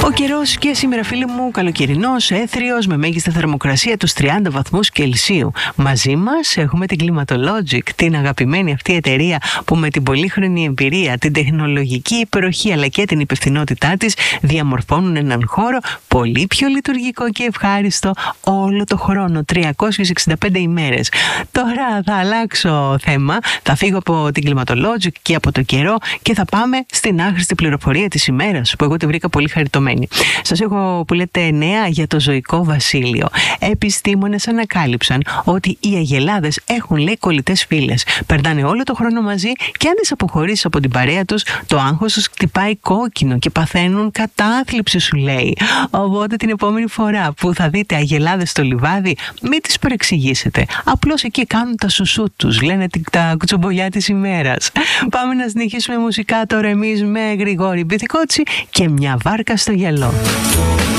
Ο καιρός και σήμερα, φίλοι μου, καλοκαιρινός, έθριος, με μέγιστη θερμοκρασία τους 30 βαθμούς Κελσίου. Μαζί μας έχουμε την Climatologic, την αγαπημένη αυτή εταιρεία που με την πολύχρονη εμπειρία, την τεχνολογική υπεροχή αλλά και την υπευθυνότητά της διαμορφώνουν έναν χώρο πολύ πιο λειτουργικό και ευχάριστο όλο το χρόνο, 365 ημέρες. Τώρα θα αλλάξω θέμα, θα φύγω από την Climatologic και από το καιρό και θα πάμε στην άχρηστη πληροφορία της ημέρας που εγώ τη βρήκα πολύ χαριτωμένη. Σας έχω, που λέτε, νέα για το ζωικό βασίλειο. Επιστήμονες ανακάλυψαν ότι οι αγελάδες έχουν, λέει, κολλητές φίλες. Περνάνε όλο το χρόνο μαζί και αν τις αποχωρήσεις από την παρέα τους, το άγχος τους χτυπάει κόκκινο και παθαίνουν κατάθλιψη, σου λέει. Οπότε την επόμενη φορά που θα δείτε αγελάδες στο λιβάδι, μην τις παρεξηγήσετε. Απλώς εκεί κάνουν τα σουσού τους, λένε τα κουτσομπολιά της ημέρας. Πάμε να συνεχίσουμε μουσικά τώρα εμείς με Γρηγόρη Μπιθικότσι και μια βάρκα στο γυαλό.